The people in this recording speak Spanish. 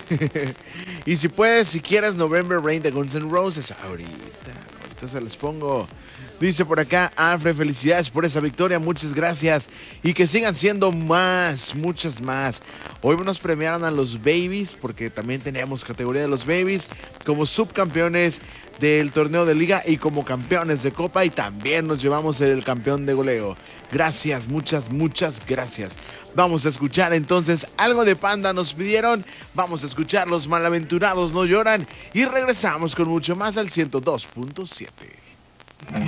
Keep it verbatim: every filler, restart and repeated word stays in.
Y si puedes, si quieres, November Rain de Guns N' Roses, ahorita, ahorita se los pongo. Dice por acá, Alfred, felicidades por esa victoria, muchas gracias. Y que sigan siendo más, muchas más. Hoy nos premiaron a los Babies, porque también tenemos categoría de los Babies, como subcampeones del torneo de liga y como campeones de copa, y también nos llevamos el campeón de goleo. Gracias, muchas, muchas gracias. Vamos a escuchar entonces algo de Panda, nos pidieron. Vamos a escuchar Los Malaventurados No Lloran y regresamos con mucho más al ciento dos punto siete.